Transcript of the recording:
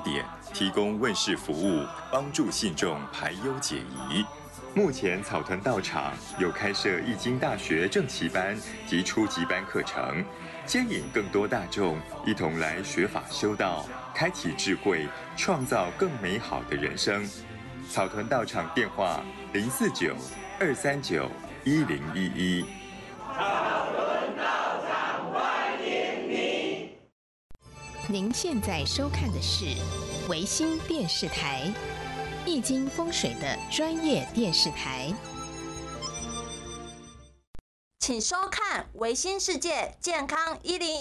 点，提供问事服务，帮助信众排忧解疑。目前草屯道场有开设易经大学正期班及初级班课程，接引更多大众一同来学法修道，开启智慧，创造更美好的人生。草屯道场电话049-239-1011。 草屯道场欢迎你。 您现在收看的是维新电视台，易经风水的专业电视台。 请收看维新世界健康101。